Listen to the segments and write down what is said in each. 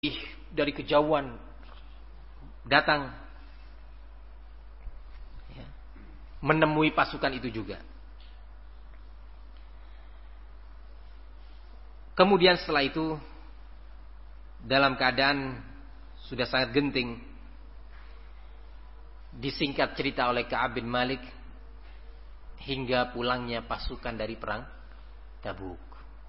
dari kejauhan datang menemui pasukan itu juga. Kemudian setelah itu dalam keadaan sudah sangat genting, disingkat cerita oleh Ka'ab bin Malik hingga pulangnya pasukan dari perang Tabuk.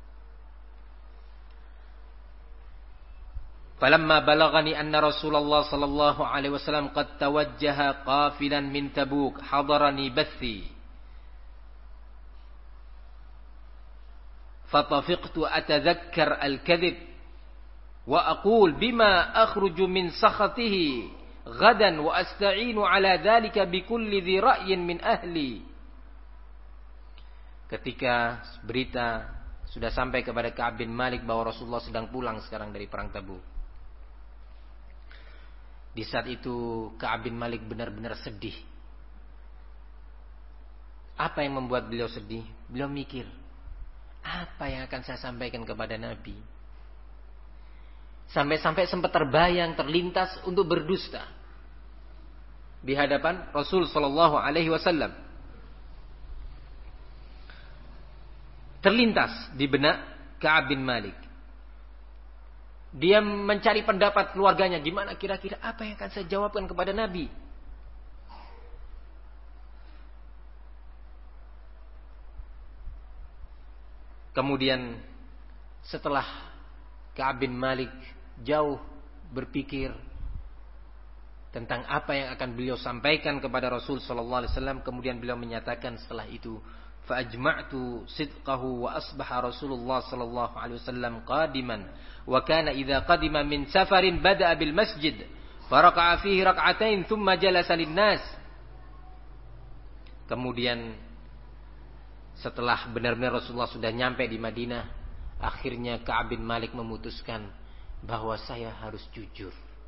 Falamma balagani anna Rasulullah sallallahu alaihi wasallam qad tawajjaha qafilan min Tabuk hadarani bathi fatafiqtu atadhakkar al-kadhib wa aqul bima akhruju min sakhatihi ghadan wa asta'inu ala dhalika bikulli dhi ra'yin min ahli. Ketika berita sudah sampai kepada Ka'ab bin Malik bahwa Rasulullah sedang pulang sekarang dari perang Tabuk, di saat itu Ka'ab bin Malik benar-benar sedih. Apa yang membuat beliau sedih? Beliau mikir, apa yang akan saya sampaikan kepada Nabi? Sampai-sampai sempat terbayang, terlintas untuk berdusta di hadapan Rasul sallallahu alaihi wasallam. Terlintas di benak Ka'ab bin Malik. Dia mencari pendapat keluarganya, gimana kira-kira apa yang akan saya jawabkan kepada Nabi? Kemudian setelah Ka'ab bin Malik jauh berpikir tentang apa yang akan beliau sampaikan kepada Rasul sallallahu alaihi wasallam, kemudian beliau menyatakan setelah itu, فأجمعت صدقه وأصبح رسول الله صلى الله عليه وسلم قادما وكان إذا قدم من سفر بدأ بالمسجد فركع فيه ركعتين ثم جلس للناس. Kemudian setelah benar-benar Rasulullah sudah nyampe di Madinah, akhirnya Ka'ab bin Malik memutuskan bahwa saya harus jujur.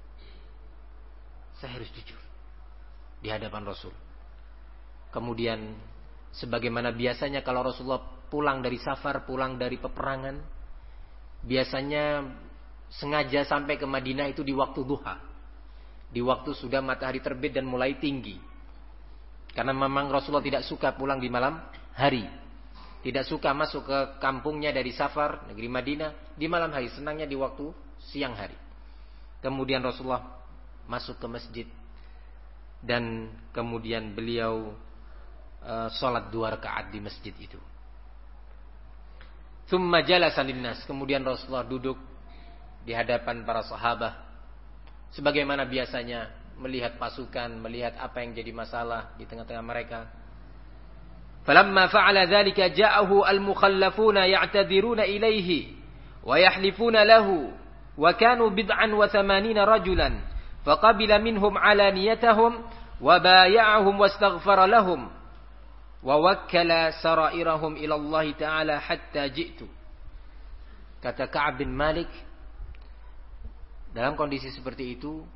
Saya harus jujur di hadapan Rasul. Kemudian sebagaimana biasanya kalau Rasulullah pulang dari safar, pulang dari peperangan, biasanya sengaja sampai ke Madinah itu di waktu duha, di waktu sudah matahari terbit dan mulai tinggi. Karena memang Rasulullah tidak suka pulang di malam hari, tidak suka masuk ke kampungnya dari safar, negeri Madinah, di malam hari, senangnya di waktu siang hari. Kemudian Rasulullah masuk ke masjid dan kemudian beliau sholat 2 rakaat di masjid itu. Tsumma jalasa linnas, kemudian Rasulullah duduk di hadapan para sahabat sebagaimana biasanya, melihat pasukan, melihat apa yang jadi masalah di tengah-tengah mereka. Falamma fa'ala dzalika ja'ahu al-mukhallafuna ya'tadiruna ilaihi wa yahlifuna lahu wa kanu bid'an wa 80 rajulan faqabila minhum alaniyatahum wa bay'ahum wastaghfara lahum wa wakkala sarairahum ila Allah Ta'ala hatta ji'tu. Kata Ka'ab bin Malik, dalam kondisi seperti itu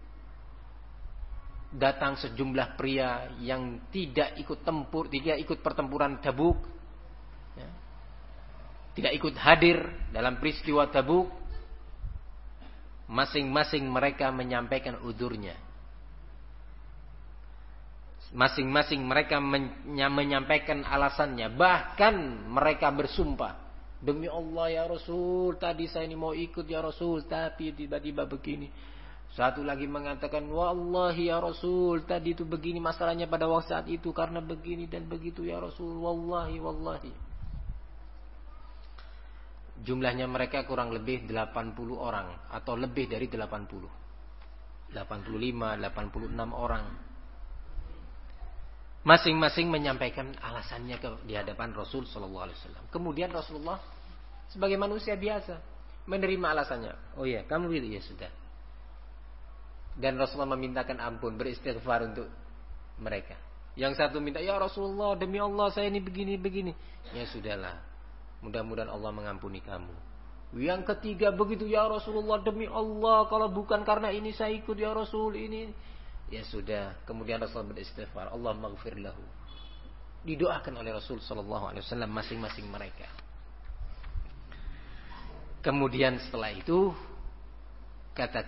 datang sejumlah pria yang tidak ikut tempur, tidak ikut pertempuran Tabuk, ya, tidak ikut hadir dalam peristiwa Tabuk. Masing-masing mereka menyampaikan udurnya. Masing-masing mereka menyampaikan alasannya. Bahkan mereka bersumpah, demi Allah ya Rasul, tadi saya ini mau ikut ya Rasul, tapi tiba-tiba begini. Satu lagi mengatakan, wallahi ya Rasul, tadi itu begini masalahnya pada waktu saat itu, karena begini dan begitu ya Rasul, wallahi. Jumlahnya mereka kurang lebih 80 orang atau lebih dari 80. 85, 86 orang. Masing-masing menyampaikan alasannya di hadapan Rasul sallallahu alaihi wasallam. Kemudian Rasulullah sebagai manusia biasa menerima alasannya. Oh iya, kamu gitu ya sudah. Dan Rasulullah memintakan ampun, beristighfar untuk mereka. Yang satu minta, ya Rasulullah, demi Allah saya ini begini. Ya sudahlah, mudah-mudahan Allah mengampuni kamu. Yang ketiga begitu, ya Rasulullah, demi Allah, kalau bukan karena ini saya ikut ya Rasul ini. Ya sudah, kemudian Rasul beristighfar, Allah maghfir lahu. Didoakan oleh Rasul sallallahu alaihi wasallam masing-masing mereka. Kemudian setelah itu kata